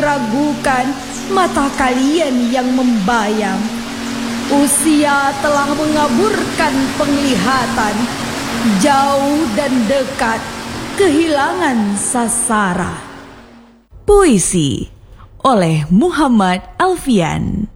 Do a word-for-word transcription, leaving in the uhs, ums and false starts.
meragukan mata kalian yang membayang. Usia telah mengaburkan penglihatan, jauh dan dekat kehilangan sasara. Puisi oleh Muhammad Alfian.